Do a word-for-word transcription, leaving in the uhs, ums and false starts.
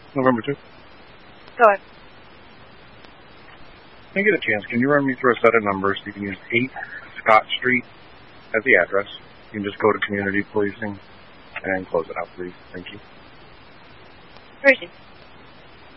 November two. Go ahead. When you get a chance, can you run me through a set of numbers? You can use eight Scott Street as the address. You can just go to community policing and close it out, please. Thank you. Where is he?